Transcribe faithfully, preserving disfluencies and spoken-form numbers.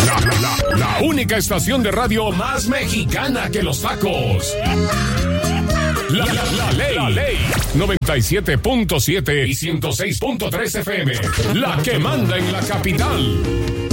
La, la, la, la única estación de radio más mexicana que los tacos. La, la, la ley. La ley. noventa y siete punto siete y ciento seis punto tres F M. La que manda en la capital.